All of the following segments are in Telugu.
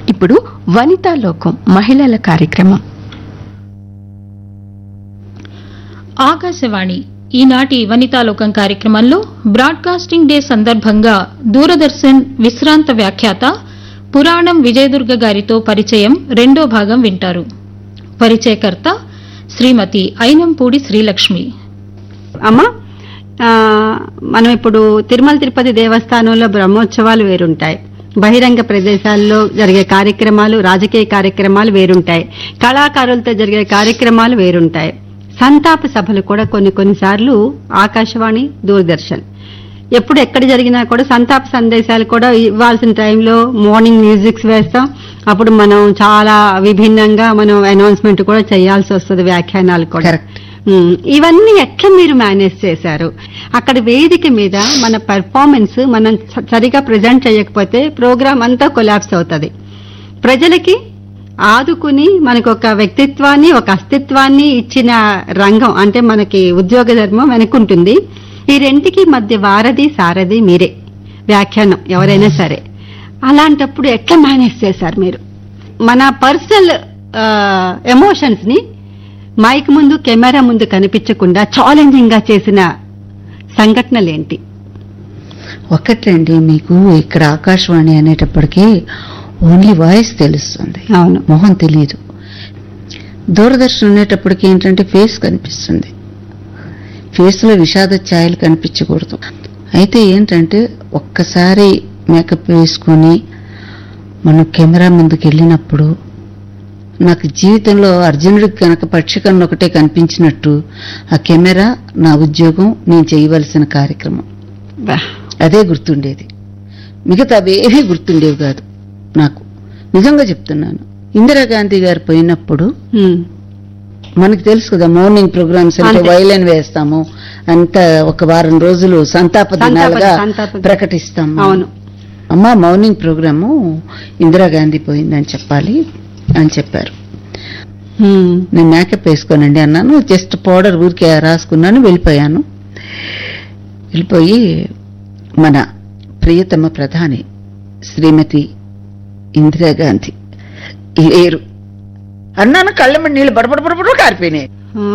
ఇప్పుడు వనితా లోకం మహిళల కార్యక్రమం. ఆకాశవాణి ఈనాటి వనితాలోకం కార్యక్రమంలో బ్రాడ్కాస్టింగ్ డే సందర్భంగా దూరదర్శన్ విశ్రాంత వ్యాఖ్యాత పురాణం విజయదుర్గ గారితో పరిచయం 2వ భాగం వింటారు. పరిచయకర్త శ్రీమతి ఐనంపూడి శ్రీలక్ష్మి. అమ్మా, మనం ఇప్పుడు తిరుమల తిరుపతి దేవస్థానంలో బ్రహ్మోత్సవాలు వేరుంటాయి, బహిరంగ ప్రదేశాల్లో జరిగే కార్యక్రమాలు, రాజకీయ కార్యక్రమాలు వేరుంటాయి, కళాకారులతో జరిగే కార్యక్రమాలు వేరుంటాయి. సంతాప సభలు కూడా కొన్నిసార్లు ఆకాశవాణి, దూరదర్శన్ ఎప్పుడు ఎక్కడ జరిగినా కూడా సంతాప సందేశాలు కూడా ఇవ్వాల్సిన టైంలో మార్నింగ్ మ్యూజిక్స్ వేస్తాం. అప్పుడు మనం చాలా విభిన్నంగా మనం అనౌన్స్మెంట్ కూడా చేయాల్సి వస్తుంది, వ్యాఖ్యానాలు కూడా. ఇవన్నీ ఎట్లా మీరు మేనేజ్ చేశారు? అక్కడ వేదిక మీద మన పెర్ఫార్మెన్స్ మనం సరిగా ప్రజెంట్ చేయకపోతే ప్రోగ్రామ్ అంతా కొలాప్స్ అవుతుంది. ప్రజలకి ఆదుకుని మనకు ఒక వ్యక్తిత్వాన్ని, ఒక అస్తిత్వాన్ని ఇచ్చిన రంగం అంటే మనకి ఉద్యోగ ధర్మం వెనుకుంటుంది. ఈ రెంటికి మధ్య వారధి సారథి మీరే, వ్యాఖ్యానం ఎవరైనా సరే. అలాంటప్పుడు ఎట్లా మేనేజ్ చేశారు మీరు? మన పర్సనల్ ఎమోషన్స్ ని మైక్ ముందు, కెమెరా ముందు కనిపించకుండా ఛాలెంజింగ్ గా చేసిన సంఘటనలేంటి? ఒకటండి, మీకు ఇక్కడ ఆకాశవాణి అనేటప్పటికీ ఓన్లీ వాయిస్ తెలుస్తుంది, అవును, మొహం తెలియదు. దూరదర్శన్ అనేటప్పటికి ఏంటంటే ఫేస్ కనిపిస్తుంది, ఫేస్ లో విషాద ఛాయలు కనిపించకూడదు. అయితే ఏంటంటే ఒక్కసారి మేకప్ వేసుకొని మనం కెమెరా ముందుకు వెళ్ళినప్పుడు నాకు జీవితంలో అర్జునుడికి కనుక పక్షి కన్ను ఒకటే కనిపించినట్టు ఆ కెమెరా నా ఉద్యోగం, నేను చేయవలసిన కార్యక్రమం, అదే గుర్తుండేది. మిగతా అవేవీ గుర్తుండేవి కాదు నాకు. నిజంగా చెప్తున్నాను. ఇందిరాగాంధీ గారు పోయినప్పుడు మనకి తెలుసు కదా, మార్నింగ్ ప్రోగ్రామ్స్ అంటే వైలెన్ వేస్తాము, అంతా ఒక వారం రోజులు సంతాప దినాలుగా ప్రకటిస్తాము. అవును అమ్మా, మార్నింగ్ ప్రోగ్రాము ఇందిరాగాంధీ పోయిందని చెప్పాలి అని చెప్పారు. నేను మేకప్ వేసుకోనండి అన్నాను, జస్ట్ పౌడర్ ఊరికే రాసుకున్నాను, వెళ్ళిపోయాను. వెళ్ళిపోయి మన ప్రియతమ ప్రధాని శ్రీమతి ఇందిరాగాంధీ లేరు అన్నాను, కళ్ళమని నీళ్ళు బడబడబడబడ కారిపోయినాయి.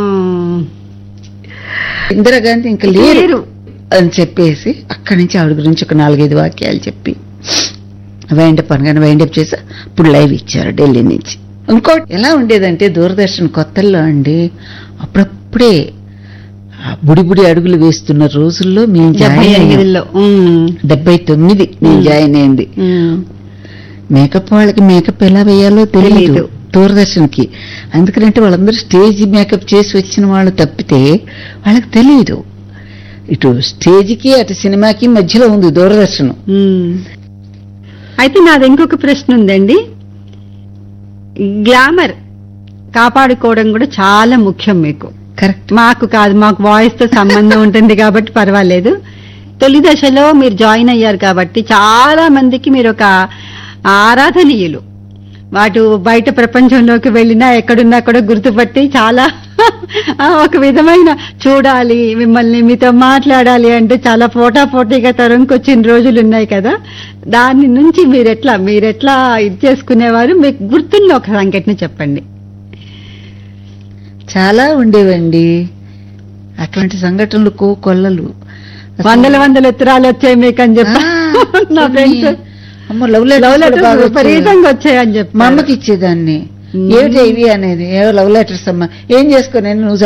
ఇందిరాగాంధీ ఇంకా లేరు అని చెప్పేసి అక్కడి నుంచి ఆవిడ గురించి ఒక 4-5 వాక్యాలు చెప్పి వైండప్ అనగానే వైండప్ చేసి ఇప్పుడు లైవ్ ఇచ్చారు ఢిల్లీ నుంచి. ఇంకోటి ఎలా ఉండేదంటే దూరదర్శన్ కొత్తల్లో అండి, అప్పుడప్పుడే బుడి అడుగులు వేస్తున్న రోజుల్లో మేము జాయిన్ అయ్యాం. 79 నేను జాయిన్ అయింది. మేకప్ వాళ్ళకి మేకప్ ఎలా వేయాలో తెలియదు దూరదర్శన్కి. అందుకంటే వాళ్ళందరూ స్టేజ్ మేకప్ చేసి వచ్చిన వాళ్ళు తప్పితే వాళ్ళకి తెలియదు. ఇటు స్టేజ్కి అటు సినిమాకి మధ్యలో ఉంది దూరదర్శన్. అయితే నాది ఇంకొక ప్రశ్న ఉందండి. గ్లామర్ కాపాడుకోవడం కూడా చాలా ముఖ్యం మీకు. కరెక్ట్. మాకు కాదు, మాకు వాయిస్ తో సంబంధం ఉంటుంది కాబట్టి పర్వాలేదు. తొలి దశలో మీరు జాయిన్ అయ్యారు కాబట్టి చాలా మందికి మీరు ఒక ఆరాధనీయులు. వాటి బయట ప్రపంచంలోకి వెళ్ళినా ఎక్కడున్నా కూడా గుర్తుపట్టి చాలా ఒక విధమైన చూడాలి మిమ్మల్ని, మీతో మాట్లాడాలి అంటే చాలా పోటాపోటీగా తరంకొచ్చిన రోజులు ఉన్నాయి కదా. దాని నుంచి మీరెట్లా ఇది చేసుకునేవారు? మీకు గుర్తున్న ఒక సంఘటన చెప్పండి. చాలా ఉండేవండి అటువంటి సంఘటనలు, కొల్లలు, వందల ఉత్తరాలు వచ్చాయి మీకు అని చెప్పి నా ఫ్రెండ్స్ లవ్ లెటర్స్ విపరీతంగా వచ్చాయని చెప్పి మా అమ్మకి ఇచ్చేదాన్ని. ఏమిటి ఇవి అనేది, ఏవో లవ్ లెటర్స్ అమ్మా, ఏం చేసుకో నేను, నువ్వు